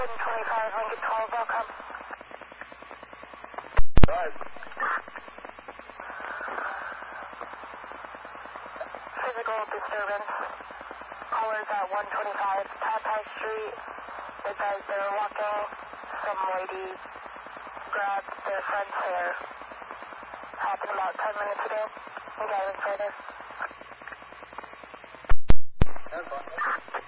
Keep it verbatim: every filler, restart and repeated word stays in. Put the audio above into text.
one twenty-five, Lincoln twelve, welcome. Right. Physical disturbance. Callers at one twenty-five, Tatai Street. It says they were walking. Some lady grabbed their friend's hair. Happened about ten minutes ago. We got it further. That's fine.